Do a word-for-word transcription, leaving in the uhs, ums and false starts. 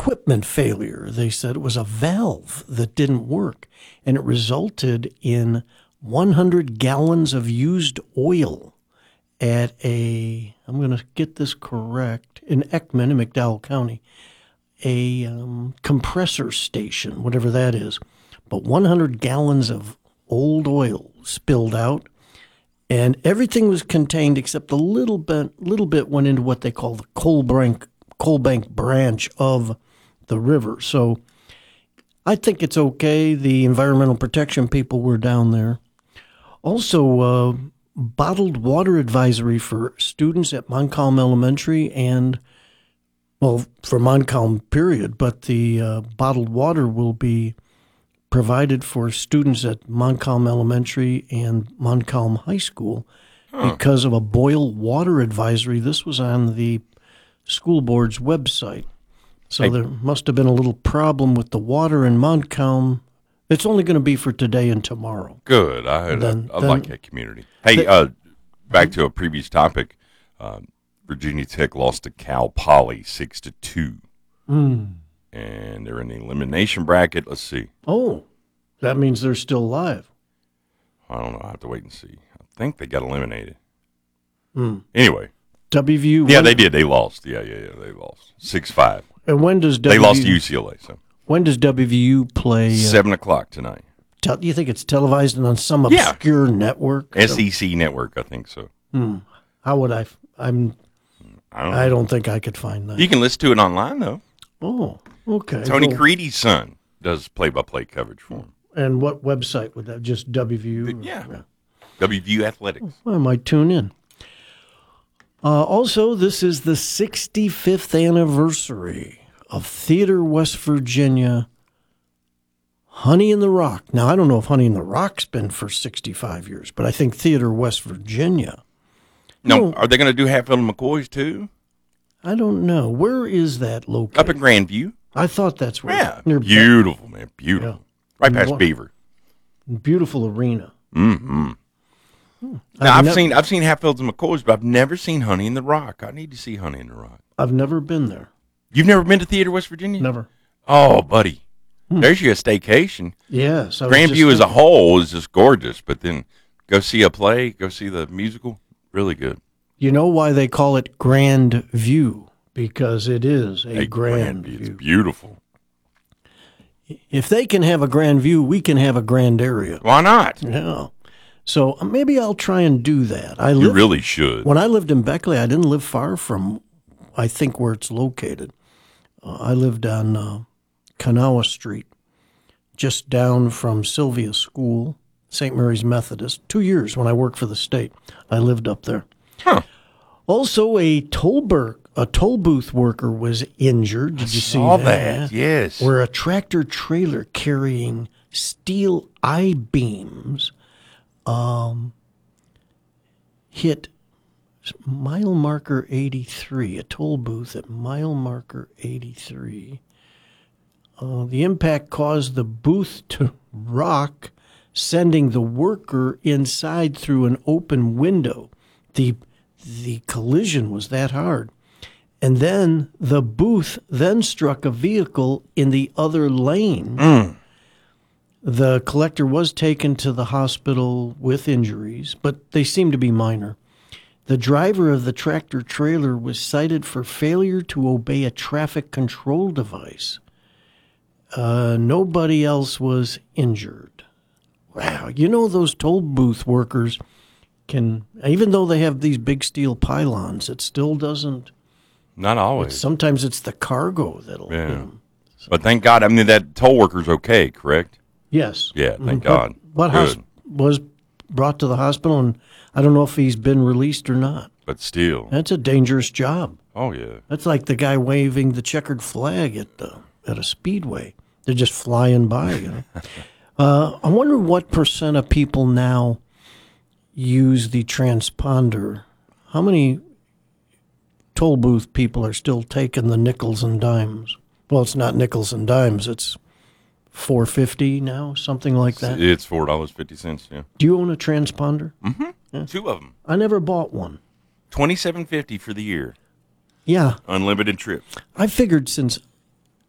equipment failure. They said it was a valve that didn't work, and it resulted in one hundred gallons of used oil at a, I'm going to get this correct, in Ekman in McDowell County, a um, compressor station, whatever that is. But one hundred gallons of old oil spilled out, and everything was contained except a little bit, little bit went into what they call the Coalbank, Coalbank branch of the river. So I think it's okay. The environmental protection people were down there. Also, uh, bottled water advisory for students at Montcalm Elementary and, well, for Montcalm, period, but the uh, bottled water will be provided for students at Montcalm Elementary and Montcalm High School huh. because of a boil water advisory. This was on the school board's website. So hey. there must have been a little problem with the water in Montcalm. It's only going to be for today and tomorrow. Good. I, then, I, I then, like that community. Hey, the, uh, back to a previous topic. Uh, Virginia Tech lost to Cal Poly six to two, mm. and they're in the elimination bracket. Let's see. Oh, that means they're still alive. I don't know. I have to wait and see. I think they got eliminated. Mm. Anyway, W V U. Yeah, they did. They lost. Yeah, yeah, yeah. They lost six five. And when does W V U, they lost to U C L A? So. When does W V U play? Uh, Seven o'clock tonight. Do you think it's televised on some obscure yeah. network? S E C network, I think so. Hmm. How would I? I'm. I don't, I don't think I could find that. You can listen to it online though. Oh, okay. Tony well, Creedy's son does play-by-play coverage for him. And what website would that? Just W V U? The, yeah. yeah. W V U Athletics. Well, I might tune in. Uh, also, this is the sixty-fifth anniversary of Theater West Virginia, Honey in the Rock. Now, I don't know if Honey in the Rock's been for sixty-five years, but I think Theater West Virginia. No, you know, are they going to do Hatfield and McCoy's too? I don't know. Where is that located? Up in Grandview. I thought that's where. Yeah, near beautiful, ba- man, beautiful. Yeah. Right past Beaver. Beautiful arena. Mm-hmm. Hmm. Now, I've, I've nev- seen I've seen Hatfields and McCoys, but I've never seen Honey in the Rock. I need to see Honey in the Rock. I've never been there. You've never been to Theater West Virginia? Never. Oh, buddy. Hmm. There's your staycation. Yes. Grandview as a whole is just gorgeous, but then go see a play, go see the musical, really good. You know why they call it Grand View? Because it is a, a grand, grand view. view. It's beautiful. If they can have a grand view, we can have a grand area. Why not? Yeah. So maybe I'll try and do that. I you lived, really should. When I lived in Beckley, I didn't live far from, I think, where it's located. Uh, I lived on uh, Kanawha Street, just down from Sylvia School, Saint Mary's Methodist. Two years when I worked for the state, I lived up there. Huh. Also, a toll, bur- a toll booth worker was injured. Did I you see saw that? that? Yes. Where a tractor trailer carrying steel I-beams um, hit mile marker eighty-three, a toll booth at mile marker eighty-three. Uh, the impact caused the booth to rock, sending the worker inside through an open window. The the collision was that hard. And then the booth then struck a vehicle in the other lane. Mm. The collector was taken to the hospital with injuries, but they seemed to be minor. The driver of the tractor trailer was cited for failure to obey a traffic control device. Uh, nobody else was injured. Wow. You know, those toll booth workers can, even though they have these big steel pylons, it still doesn't. Not always. Sometimes it's the cargo that'll yeah. hit them. So. But thank God, I mean, that toll worker's okay, correct? Yes. Yeah, thank but, God. But hos- was brought to the hospital, and I don't know if he's been released or not. But still. That's a dangerous job. Oh, yeah. That's like the guy waving the checkered flag at the, at a speedway. They're just flying by, you know. uh, I wonder what percent of people now use the transponder. How many toll booth people are still taking the nickels and dimes? Well, it's not nickels and dimes. It's four fifty now, something like that. It's four dollars and fifty cents, yeah. Do you own a transponder? Mm-hmm. Yeah. Two of them. I never bought one. twenty-seven fifty for the year. Yeah. Unlimited trips. I figured since